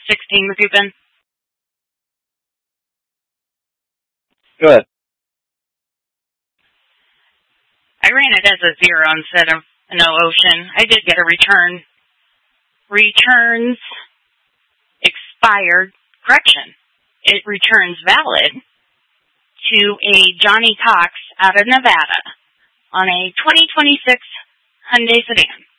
16 with you, Ben? Go ahead. I ran it as a 0 instead of no ocean. I did get a return. Returns expired. Correction. It returns valid to a Johnny Cox out of Nevada on a 2026 Hyundai sedan.